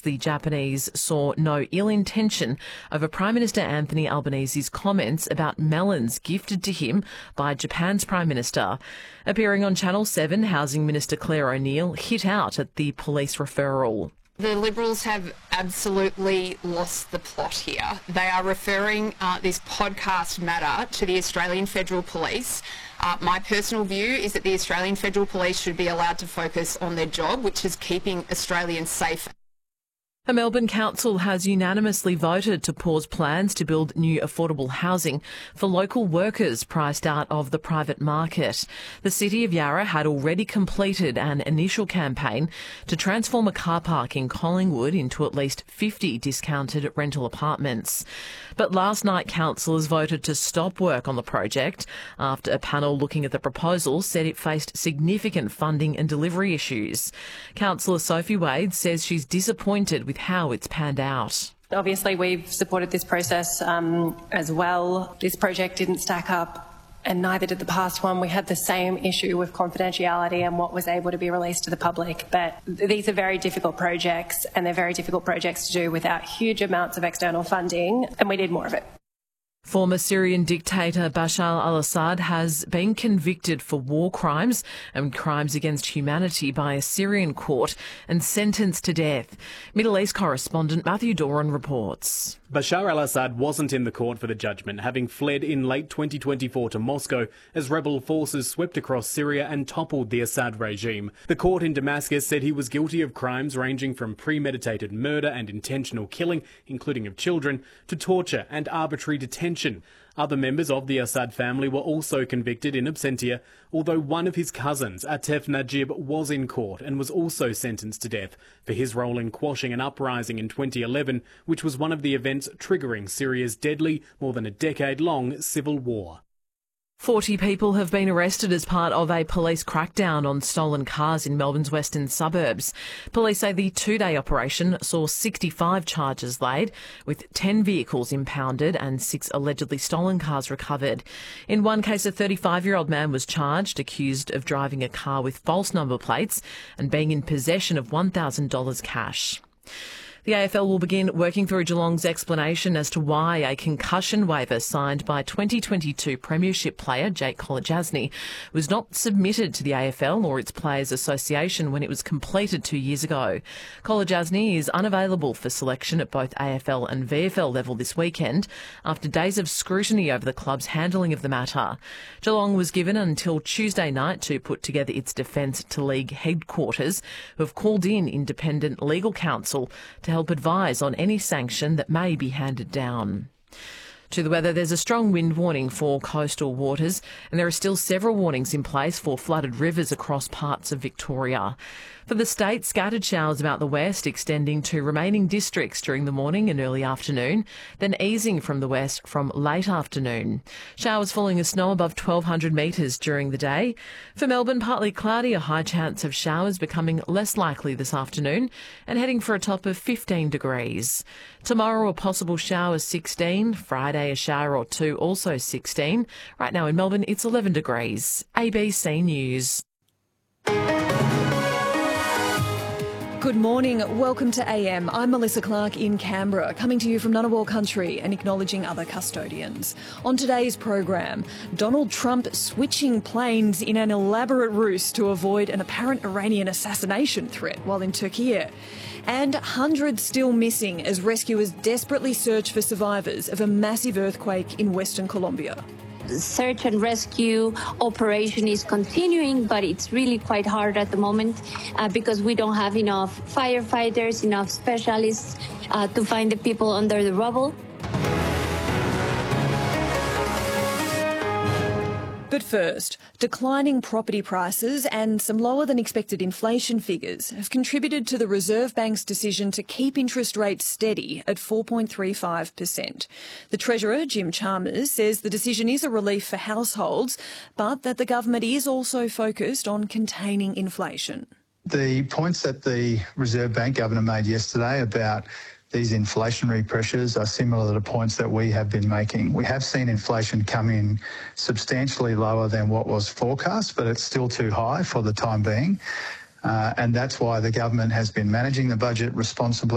the Japanese saw no ill intention over Prime Minister Anthony Albanese's comments about melons gifted to him by Japan's Prime Minister. Appearing on Channel 7, Housing Minister Claire O'Neil hit out at the police referral. The Liberals have absolutely lost the plot here. They are referring this podcast matter to the Australian Federal Police. My personal view is that the Australian Federal Police should be allowed to focus on their job, which is keeping Australians safe. A Melbourne council has unanimously voted to pause plans to build new affordable housing for local workers priced out of the private market. The City of Yarra had already completed an initial campaign to transform a car park in Collingwood into at least 50 discounted rental apartments. But last night, councillors voted to stop work on the project after a panel looking at the proposal said it faced significant funding and delivery issues. Councillor Sophie Wade says she's disappointed with how it's panned out. Obviously, we've supported this process as well. This project didn't stack up, and neither did the past one. We had the same issue with confidentiality and what was able to be released to the public. But these are very difficult projects, and they're very difficult projects to do without huge amounts of external funding, and we need more of it. Former Syrian dictator Bashar al-Assad has been convicted for war crimes and crimes against humanity by a Syrian court and sentenced to death. Middle East correspondent Matthew Doran reports. Bashar al-Assad wasn't in the court for the judgment, having fled in late 2024 to Moscow as rebel forces swept across Syria and toppled the Assad regime. The court in Damascus said he was guilty of crimes ranging from premeditated murder and intentional killing, including of children, to torture and arbitrary detention. Other members of the Assad family were also convicted in absentia, although one of his cousins, Atef Najib, was in court and was also sentenced to death for his role in quashing an uprising in 2011, which was one of the events triggering Syria's deadly, more than a decade-long civil war. 40 people have been arrested as part of a police crackdown on stolen cars in Melbourne's western suburbs. Police say the two-day operation saw 65 charges laid, with 10 vehicles impounded and 6 allegedly stolen cars recovered. In one case, a 35-year-old man was charged, accused of driving a car with false number plates and being in possession of $1,000 cash. The AFL will begin working through Geelong's explanation as to why a concussion waiver signed by 2022 Premiership player Jake Kolodjasny was not submitted to the AFL or its Players Association when it was completed 2 years ago. Kolodjasny is unavailable for selection at both AFL and VFL level this weekend after days of scrutiny over the club's handling of the matter. Geelong was given until Tuesday night to put together its defence to league headquarters, who have called in independent legal counsel to help advise on any sanction that may be handed down. To the weather, there's a strong wind warning for coastal waters, and there are still several warnings in place for flooded rivers across parts of Victoria. For the state, scattered showers about the west extending to remaining districts during the morning and early afternoon, then easing from the west from late afternoon. Showers falling as snow above 1,200 metres during the day. For Melbourne, partly cloudy, a high chance of showers becoming less likely this afternoon and heading for a top of 15 degrees. Tomorrow, a possible shower 16. Friday, a shower or two, also 16. Right now in Melbourne, it's 11 degrees. ABC News. Good morning. Welcome to AM. I'm Melissa Clark in Canberra, coming to you from Ngunnawal country and acknowledging other custodians. On today's program, Donald Trump switching planes in an elaborate ruse to avoid an apparent Iranian assassination threat while in Turkey. And hundreds still missing as rescuers desperately search for survivors of a massive earthquake in Western Colombia. Search and rescue operation is continuing, but it's really quite hard at the moment because we don't have enough firefighters, enough specialists to find the people under the rubble. But first, declining property prices and some lower than expected inflation figures have contributed to the Reserve Bank's decision to keep interest rates steady at 4.35%. The Treasurer, Jim Chalmers, says the decision is a relief for households, but that the government is also focused on containing inflation. The points that the Reserve Bank Governor made yesterday about these inflationary pressures are similar to the points that we have been making. We have seen inflation come in substantially lower than what was forecast, but it's still too high for the time being. And that's why the government has been managing the budget responsibly.